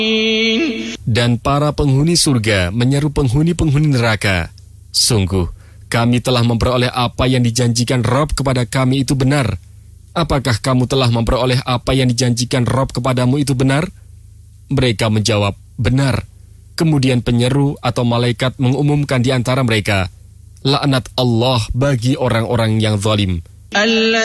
Dan para penghuni surga menyeru penghuni-penghuni neraka, sungguh, kami telah memperoleh apa yang dijanjikan Rabb kepada kami itu benar. Apakah kamu telah memperoleh apa yang dijanjikan Rabb kepadamu itu benar? Mereka menjawab, benar. Kemudian penyeru atau malaikat mengumumkan di antara mereka, laknat Allah bagi orang-orang yang zalim.